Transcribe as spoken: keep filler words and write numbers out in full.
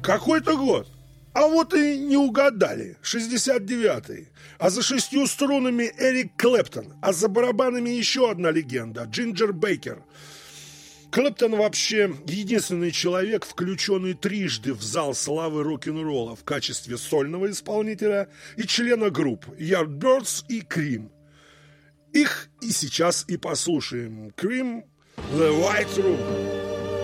Какой-то год. А вот и не угадали. шестьдесят девятый. А за шестью струнами Эрик Клэптон. А за барабанами еще одна легенда. Джинджер Бейкер. Клэптон вообще единственный человек, включенный трижды в зал славы рок-н-ролла в качестве сольного исполнителя и члена групп Yardbirds и Cream. Их и сейчас и послушаем. Cream, The White Room.